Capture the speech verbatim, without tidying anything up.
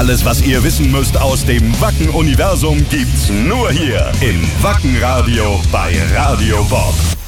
Alles, was ihr wissen müsst aus dem Wacken-Universum, gibt's nur hier im Wacken-Radio bei Radio Bob.